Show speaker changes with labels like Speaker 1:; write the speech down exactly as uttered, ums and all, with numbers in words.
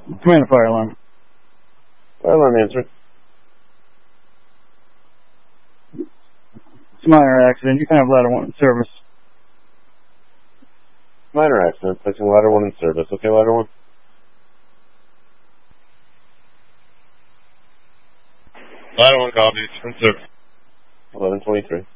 Speaker 1: Command fire alarm.
Speaker 2: Fire alarm answered.
Speaker 1: It's a minor accident. You can have ladder one in service.
Speaker 2: Minor accident. Placing ladder one in service. Okay, ladder one.
Speaker 3: Ladder one copies. In service.
Speaker 2: eleven twenty-three.